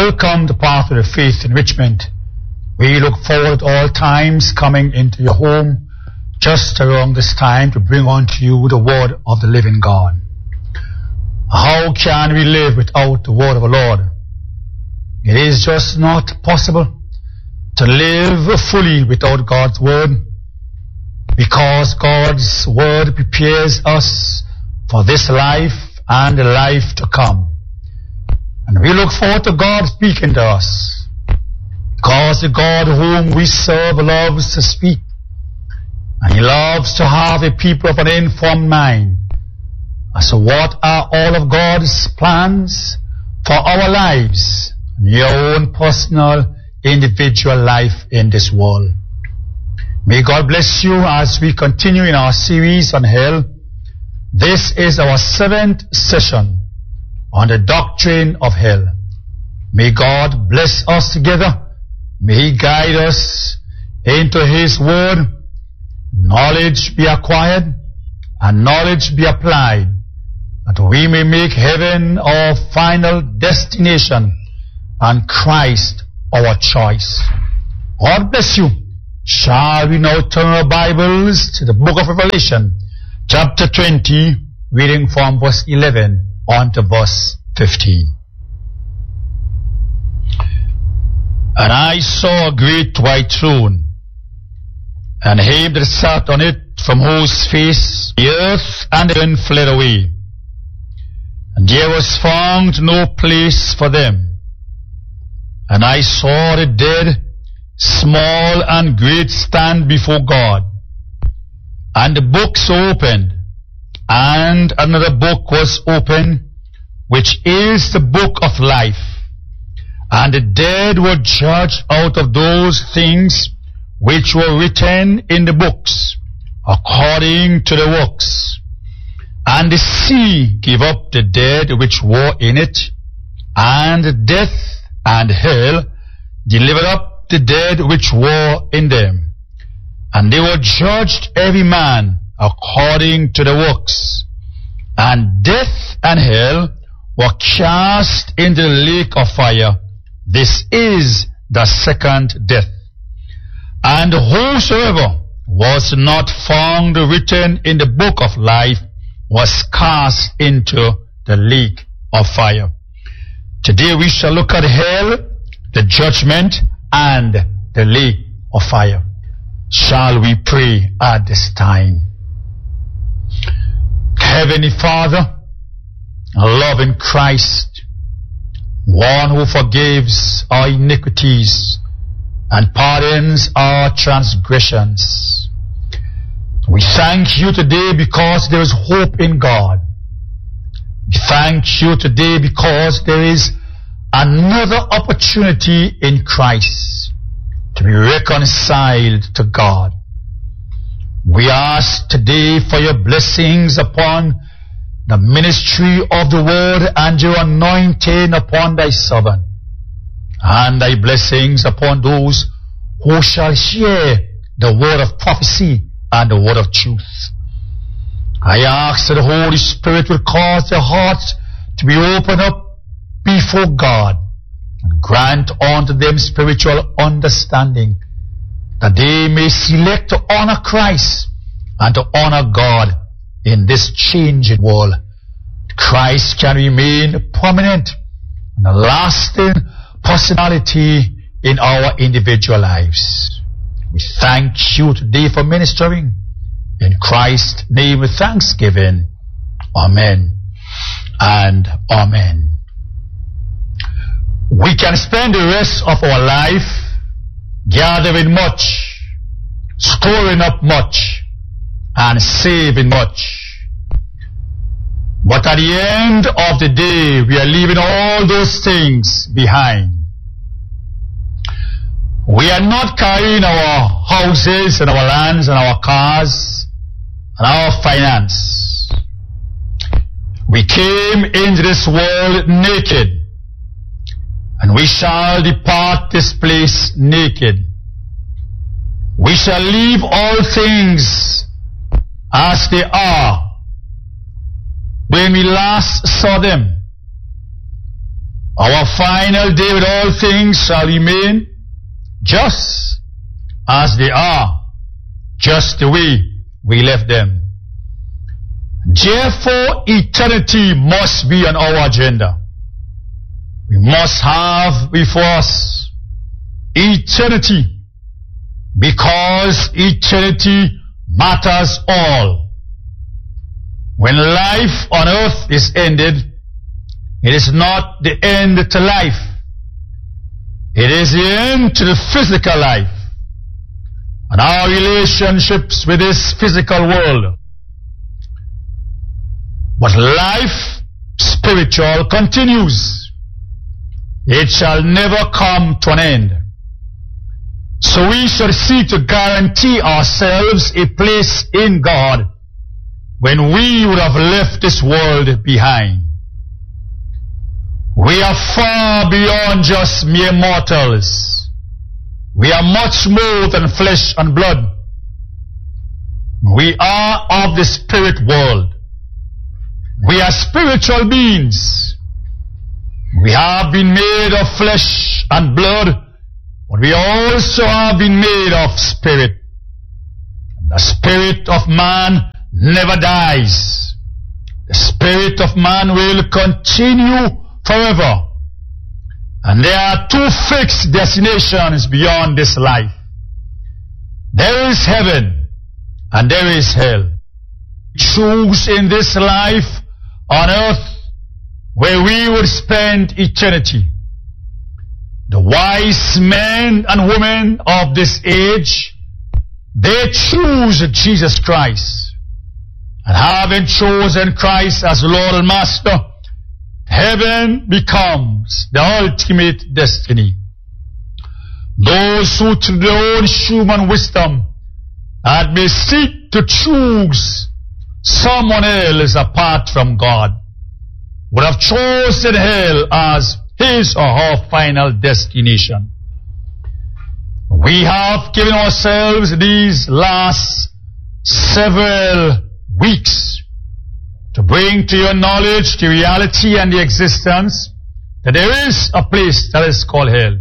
Welcome to Path of the Faith Enrichment. We look forward all times coming into your home just around this time to bring unto you the word of the living God. How can we live without the word of the Lord? It is just not possible to live fully without God's word, because God's word prepares us for this life and the life to come. And we look forward to God speaking to us, because the God whom we serve loves to speak, and He loves to have a people of an informed mind as to what are all of God's plans for our lives and your own personal, individual life in this world. May God bless you as we continue in our series on hell. This is our 7th session on the doctrine of hell. May God bless us together. May He guide us into His word. Knowledge be acquired and knowledge be applied, that we may make heaven our final destination and Christ our choice. God bless you. Shall we now turn our Bibles to the book of Revelation, chapter 20, reading from verse 11 on to verse 15. And I saw a great white throne, and him that sat on it, from whose face the earth and the heaven fled away, and there was found no place for them. And I saw the dead, small and great, stand before God, and the books opened, and another book was opened, which is the book of life. And the dead were judged out of those things which were written in the books, according to the works. And the sea gave up the dead which were in it, and death and hell delivered up the dead which were in them. And they were judged every man according to the works. And death and hell were cast into the lake of fire. This is the second death. And whosoever was not found written in the book of life was cast into the lake of fire. Today we shall look at hell, the judgment, and the lake of fire. Shall we pray at this time? Heavenly Father, loving Christ, one who forgives our iniquities and pardons our transgressions, we thank you today because there is hope in God. We thank you today because there is another opportunity in Christ to be reconciled to God. We ask today for your blessings upon the ministry of the word and your anointing upon thy servant, and thy blessings upon those who shall hear the word of prophecy and the word of truth. I ask that the Holy Spirit will cause their hearts to be opened up before God and grant unto them spiritual understanding, that they may select to honor Christ and to honor God in this changing world. Christ can remain prominent and a lasting personality in our individual lives. We thank you today for ministering. In Christ's name with thanksgiving. Amen and amen. We can spend the rest of our life gathering much, storing up much, and saving much. But at the end of the day, we are leaving all those things behind. We are not carrying our houses and our lands and our cars and our finance. We came into this world naked, and we shall depart this place naked. We shall leave all things as they are when we last saw them. Our final day with all things shall remain just as they are, just the way we left them. Therefore, eternity must be on our agenda. We must have before us eternity, because eternity matters all. When life on earth is ended, it is not the end to life. It is the end to the physical life and our relationships with this physical world. But life, spiritual, continues. It shall never come to an end. So we should seek to guarantee ourselves a place in God when we would have left this world behind. We are far beyond just mere mortals. We are much more than flesh and blood. We are of the spirit world. We are spiritual beings. We have been made of flesh and blood, but we also have been made of spirit. The spirit of man never dies. The spirit of man will continue forever. And there are two fixed destinations beyond this life. There is heaven and there is hell. Choose in this life on earth where we would spend eternity. The wise men and women of this age, they choose Jesus Christ. And having chosen Christ as Lord and Master, heaven becomes the ultimate destiny. Those who through their own human wisdom may seek to choose someone else apart from God would have chosen hell as his or her final destination. We have given ourselves these last several weeks to bring to your knowledge the reality and the existence that there is a place that is called hell.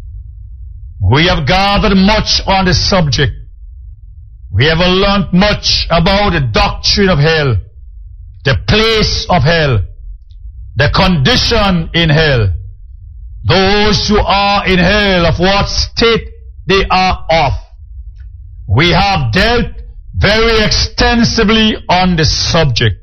We have gathered much on the subject. We have learned much about the doctrine of hell, the place of hell, the condition in hell, those who are in hell, of what state they are of. We have dealt very extensively on the subject.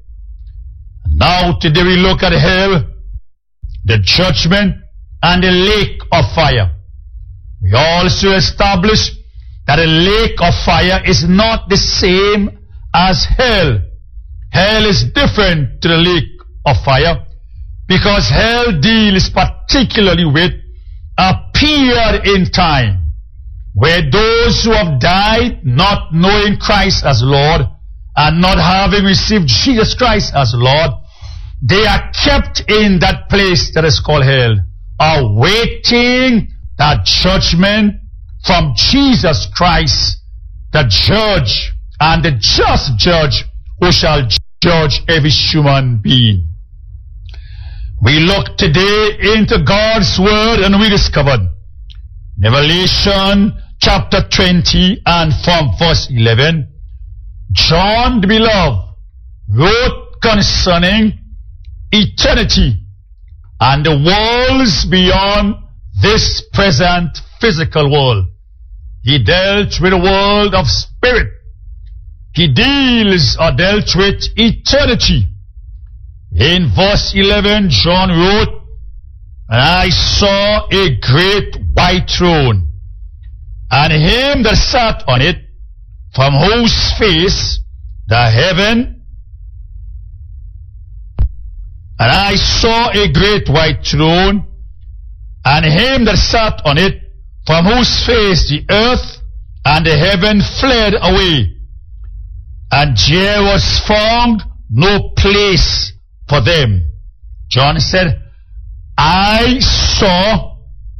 Now today we look at hell, the judgment, and the lake of fire. We also establish that a lake of fire is not the same as hell. Hell is different to the lake of fire because hell deals particularly with a period in time where those who have died not knowing Christ as Lord and not having received Jesus Christ as Lord, they are kept in that place that is called hell, awaiting that judgment from Jesus Christ, the judge and the just judge who shall judge every human being. We look today into God's Word and we discovered Revelation chapter 20 and from verse 11, John the Beloved wrote concerning eternity and the worlds beyond this present physical world. He dealt with the world of spirit. He dealt with eternity. In verse 11, John wrote, and I saw a great white throne, and him that sat on it, from whose face the heaven, and I saw a great white throne, and him that sat on it, from whose face the earth and the heaven fled away, and there was found no place for them. John said, I saw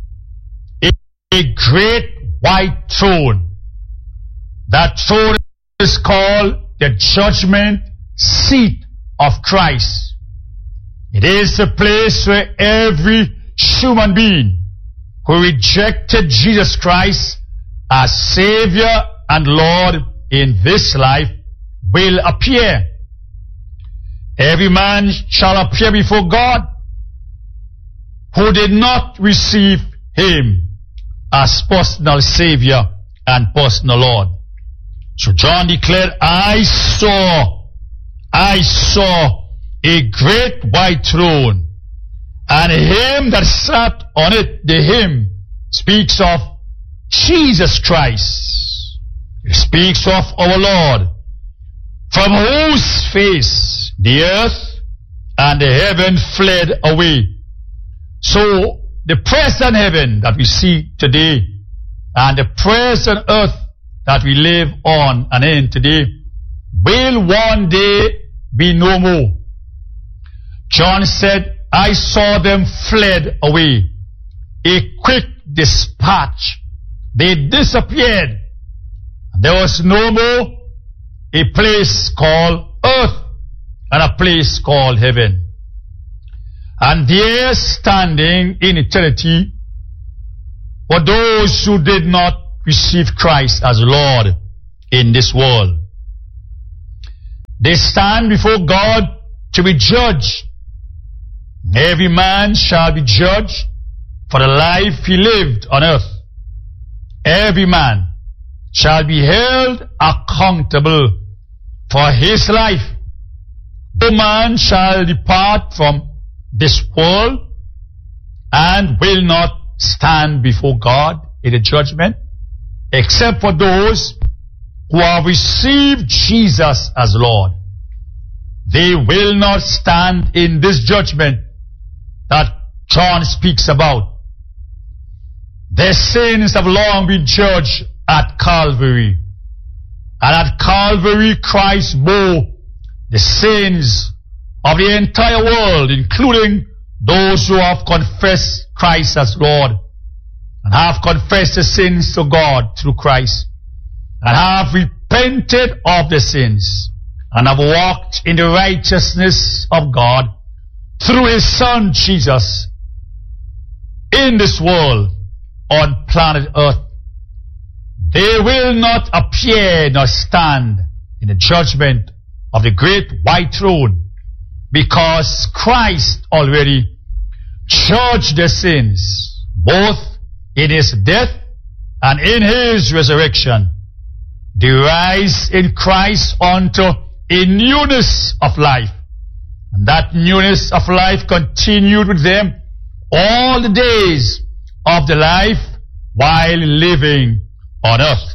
a great white throne. That throne is called the judgment seat of Christ. It is the place where every human being who rejected Jesus Christ as Savior and Lord in this life will appear. Every man shall appear before God who did not receive Him as personal Savior and personal Lord. So John declared, I saw a great white throne, and Him that sat on it. The hymn speaks of Jesus Christ. It speaks of our Lord, from whose face the earth and the heaven fled away. So the present heaven that we see today and the present earth that we live on and in today will one day be no more. John said, I saw them fled away. A quick dispatch. They disappeared. There was no more a place called earth and a place called heaven. And there standing in eternity were those who did not receive Christ as Lord in this world. They stand before God to be judged. Every man shall be judged for the life he lived on earth. Every man shall be held accountable for his life. No man shall depart from this world and will not stand before God in the judgment, except for those who have received Jesus as Lord. They will not stand in this judgment that John speaks about. Their sins have long been judged at Calvary. And at Calvary, Christ bore the sins of the entire world, including those who have confessed Christ as Lord and have confessed the sins to God through Christ and have repented of the sins and have walked in the righteousness of God through His Son Jesus in this world on planet Earth. They will not appear nor stand in the judgment of the great white throne, because Christ already judged their sins, both in His death and in His resurrection. They rise in Christ unto a newness of life. And that newness of life continued with them all the days of their life while living on earth.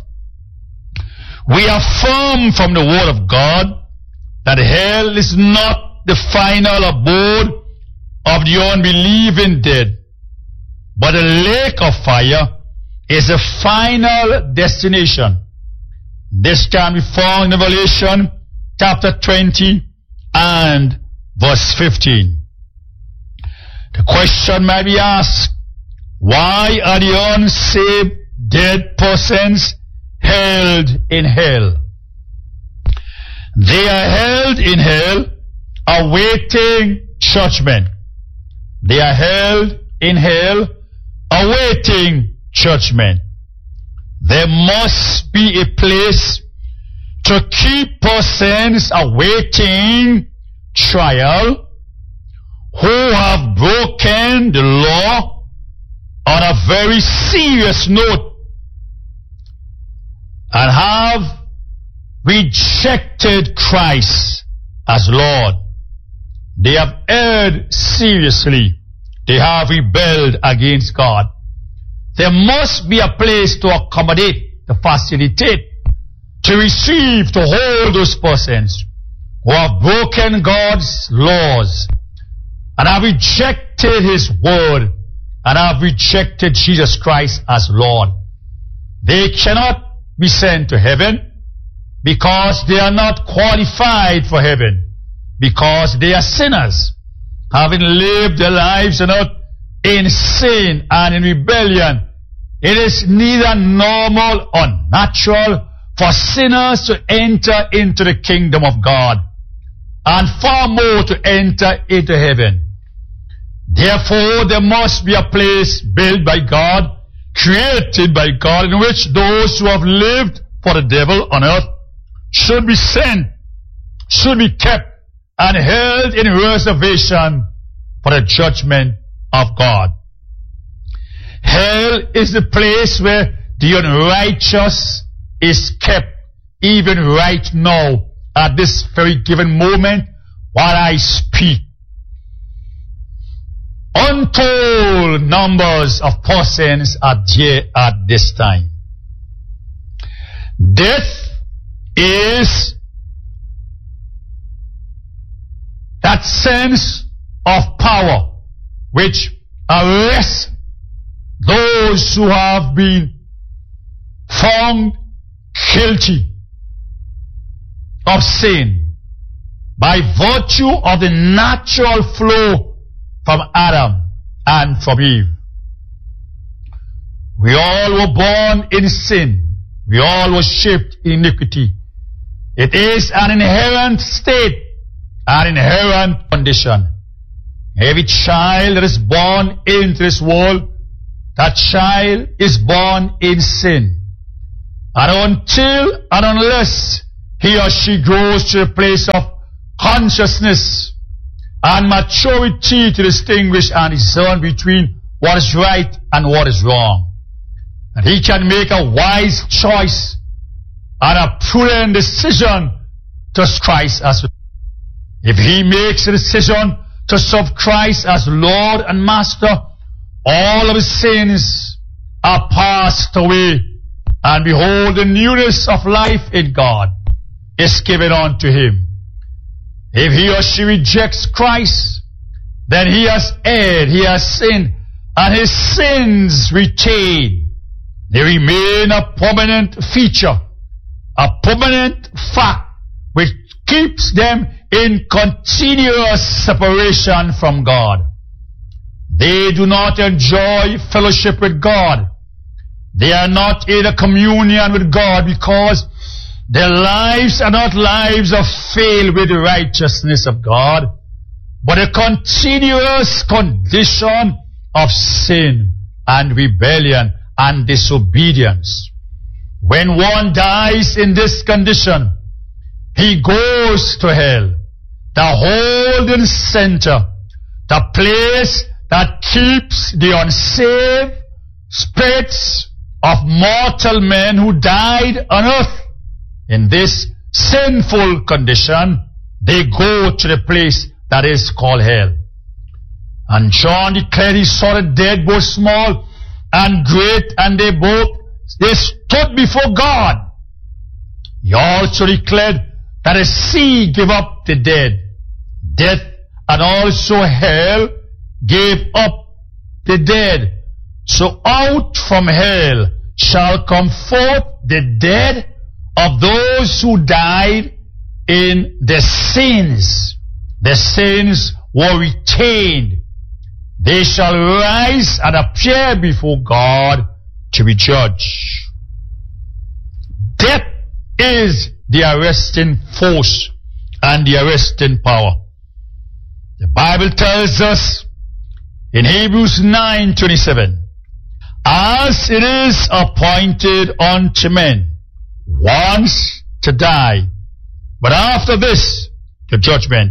We affirm from the Word of God that hell is not the final abode of the unbelieving dead, but the lake of fire is the final destination. This can be found in Revelation chapter 20 and verse 15. The question might be asked, why are the unsaved dead persons held in hell? They are held in hell awaiting judgment. They are held in hell awaiting judgment. There must be a place to keep persons awaiting trial who have broken the law on a very serious note and have rejected Christ as Lord. They have erred seriously. They have rebelled against God. There must be a place to accommodate, to facilitate, to receive, to hold those persons who have broken God's laws and have rejected His word and have rejected Jesus Christ as Lord. They cannot be sent to heaven because they are not qualified for heaven, because they are sinners, having lived their lives on earth in sin and in rebellion. It is neither normal or natural for sinners to enter into the kingdom of God, and far more to enter into heaven. Therefore, there must be a place built by God, created by God, in which those who have lived for the devil on earth should be sent, should be kept and held in reservation for the judgment of God. Hell is the place where the unrighteous is kept, even right now, at this very given moment, while I speak. Untold numbers of persons are there at this time. Death is that sense of power which arrests those who have been found guilty of sin by virtue of the natural flow from Adam and from Eve. We all were born in sin. We all were shaped in iniquity. It is an inherent state, an inherent condition. Every child that is born into this world, that child is born in sin. And until and unless he or she grows to a place of consciousness and maturity to distinguish and discern between what is right and what is wrong, and he can make a wise choice and a prudent decision to serve Christ as if he makes a decision to serve Christ as Lord and Master, all of his sins are passed away, and behold, the newness of life in God is given unto him. If he or she rejects Christ, then he has erred, he has sinned, and his sins retain. They remain a permanent feature, a permanent fact, which keeps them in continuous separation from God. They do not enjoy fellowship with God. They are not in a communion with God because their lives are not lives of filled with the righteousness of God, but a continuous condition of sin and rebellion and disobedience. When one dies in this condition, he goes to hell, the holding center, the place that keeps the unsaved spirits of mortal men who died on earth in this sinful condition. They go to the place that is called hell. And John declared he saw the dead, both small and great, and they stood before God. He also declared that the sea gave up the dead. Death and also hell gave up the dead. So out from hell shall come forth the dead of those who died in their sins. Their sins were retained. They shall rise and appear before God to be judged. Death is the arresting force and the arresting power. The Bible tells us in Hebrews 9:27, as it is appointed unto men once to die, but after this the judgment.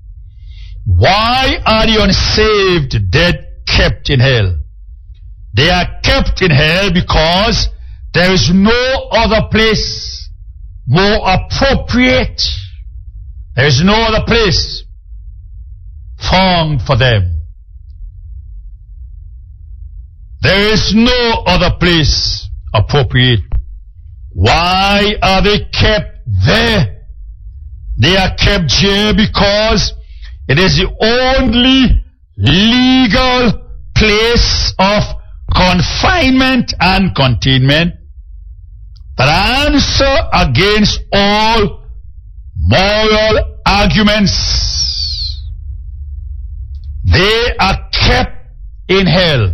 Why are the unsaved dead kept in hell? They are kept in hell because there is no other place more appropriate. There is no other place found for them. There is no other place appropriate. Why are they kept there? They are kept here because it is the only legal place of confinement and containment that answer against all moral arguments. They are kept in hell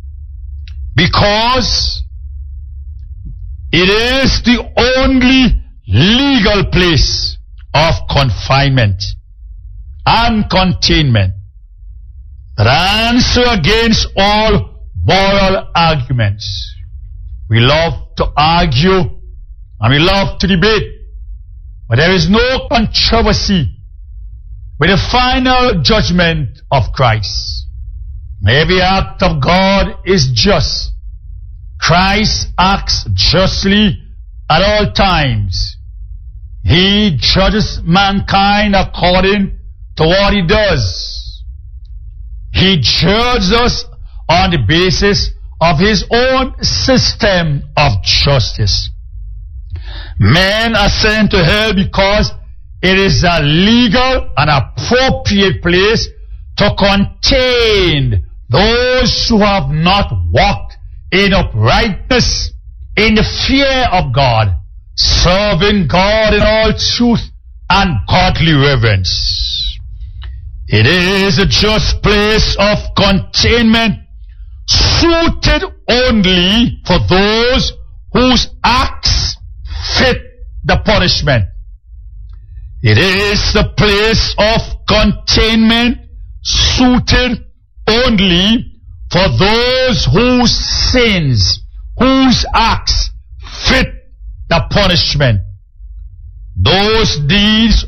because it is the only legal place of confinement and containment that answer against all moral arguments. We love to argue and we love to debate, but there is no controversy with the final judgment of Christ. Every act of God is just. Christ acts justly at all times. He judges mankind according to what he does. He judges us on the basis of his own system of justice. Men are sent to hell because it is a legal and appropriate place to contain those who have not walked in uprightness, in the fear of God, serving God in all truth and godly reverence. It is a just place of containment, suited only for those whose acts fit the punishment. It is the place of containment suited only for those whose sins, whose acts fit the punishment. Those deeds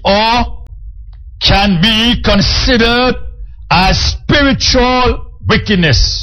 can be considered as spiritual wickedness.